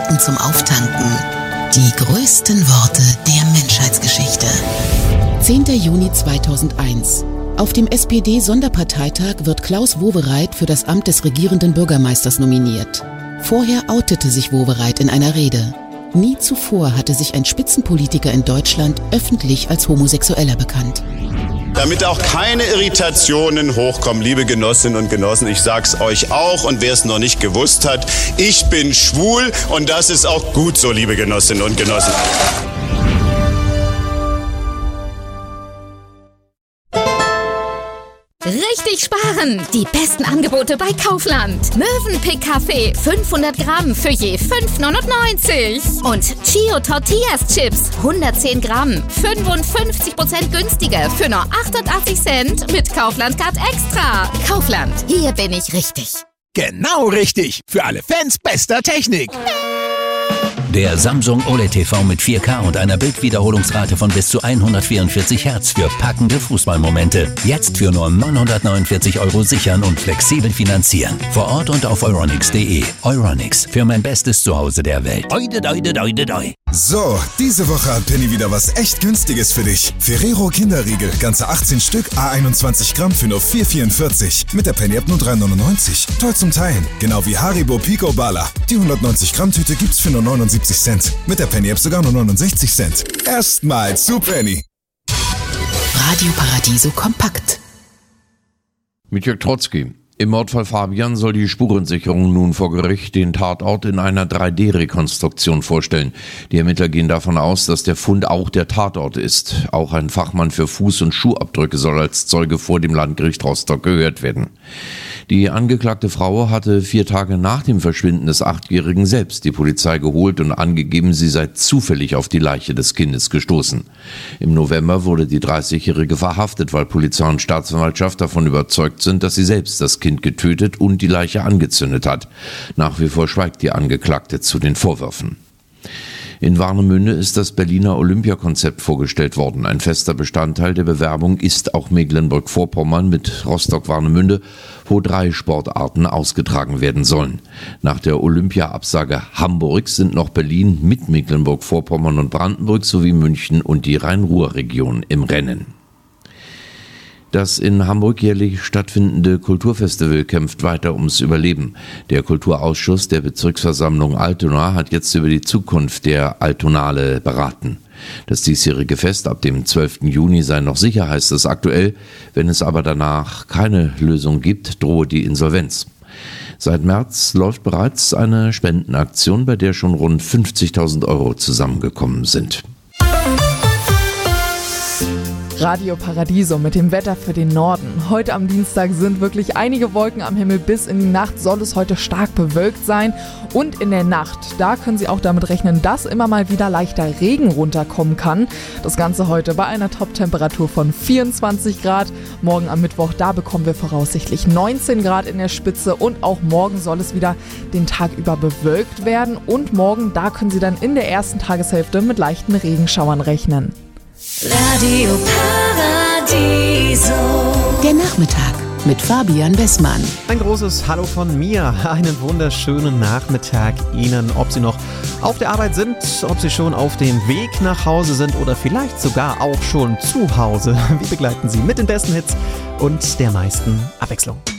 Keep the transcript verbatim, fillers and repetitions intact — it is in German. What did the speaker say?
Gedanken zum Auftanken. Die größten Worte der Menschheitsgeschichte. zehnter Juni zweitausendeins. Auf dem S P D-Sonderparteitag wird Klaus Wowereit für das Amt des regierenden Bürgermeisters nominiert. Vorher outete sich Wowereit in einer Rede. Nie zuvor hatte sich ein Spitzenpolitiker in Deutschland öffentlich als Homosexueller bekannt. Damit auch keine Irritationen hochkommen, liebe Genossinnen und Genossen, ich sag's euch auch und wer es noch nicht gewusst hat, ich bin schwul und das ist auch gut so, liebe Genossinnen und Genossen. Richtig sparen! Die besten Angebote bei Kaufland. Mövenpick Kaffee fünfhundert Gramm für je fünf neunundneunzig. Und Chio Tortillas Chips hundertzehn Gramm, fünfundfünfzig Prozent günstiger für nur achtundachtzig Cent mit Kaufland Card Extra. Kaufland, hier bin ich richtig. Genau richtig! Für alle Fans bester Technik! Der Samsung O L E D T V mit vier K und einer Bildwiederholungsrate von bis zu hundertvierundvierzig Hertz für packende Fußballmomente. Jetzt für nur neunhundertneunundvierzig Euro sichern und flexibel finanzieren. Vor Ort und auf euronics punkt de. Euronics, für mein bestes Zuhause der Welt. Oide, oide, oide, oide. So, diese Woche hat Penny wieder was echt Günstiges für dich. Ferrero Kinderriegel, ganze achtzehn Stück, à einundzwanzig Gramm für nur vier vierundvierzig. Mit der Penny-App nur drei neunundneunzig. Toll zum Teilen. Genau wie Haribo Pico Bala. Die hundertneunzig Gramm Tüte gibt's für nur neunundsiebzig Cent. Mit der Penny-App sogar nur neunundsechzig Cent. Erstmal zu Penny. Radio Paradiso kompakt. Mit Jörg Trotzki. Im Mordfall Fabian soll die Spurensicherung nun vor Gericht den Tatort in einer drei D Rekonstruktion vorstellen. Die Ermittler gehen davon aus, dass der Fund auch der Tatort ist. Auch ein Fachmann für Fuß- und Schuhabdrücke soll als Zeuge vor dem Landgericht Rostock gehört werden. Die angeklagte Frau hatte vier Tage nach dem Verschwinden des Achtjährigen selbst die Polizei geholt und angegeben, sie sei zufällig auf die Leiche des Kindes gestoßen. Im November wurde die dreißigjährige verhaftet, weil Polizei und Staatsanwaltschaft davon überzeugt sind, dass sie selbst das Kind getötet und die Leiche angezündet hat. Nach wie vor schweigt die Angeklagte zu den Vorwürfen. In Warnemünde ist das Berliner Olympiakonzept vorgestellt worden. Ein fester Bestandteil der Bewerbung ist auch Mecklenburg-Vorpommern mit Rostock-Warnemünde, wo drei Sportarten ausgetragen werden sollen. Nach der Olympia-Absage Hamburgs sind noch Berlin mit Mecklenburg-Vorpommern und Brandenburg sowie München und die Rhein-Ruhr-Region im Rennen. Das in Hamburg jährlich stattfindende Kulturfestival kämpft weiter ums Überleben. Der Kulturausschuss der Bezirksversammlung Altona hat jetzt über die Zukunft der Altonale beraten. Das diesjährige Fest ab dem zwölften Juni sei noch sicher, heißt es aktuell. Wenn es aber danach keine Lösung gibt, drohe die Insolvenz. Seit März läuft bereits eine Spendenaktion, bei der schon rund fünfzigtausend Euro zusammengekommen sind. Radio Paradiso mit dem Wetter für den Norden. Heute am Dienstag sind wirklich einige Wolken am Himmel. Bis in die Nacht soll es heute stark bewölkt sein. Und in der Nacht, da können Sie auch damit rechnen, dass immer mal wieder leichter Regen runterkommen kann. Das Ganze heute bei einer Top-Temperatur von vierundzwanzig Grad. Morgen am Mittwoch, da bekommen wir voraussichtlich neunzehn Grad in der Spitze. Und auch morgen soll es wieder den Tag über bewölkt werden. Und morgen, da können Sie dann in der ersten Tageshälfte mit leichten Regenschauern rechnen. Radio Paradiso. Der Nachmittag mit Fabian Bessmann. Ein großes Hallo von mir. Einen wunderschönen Nachmittag Ihnen. Ob Sie noch auf der Arbeit sind, ob Sie schon auf dem Weg nach Hause sind oder vielleicht sogar auch schon zu Hause. Wir begleiten Sie mit den besten Hits und der meisten Abwechslung.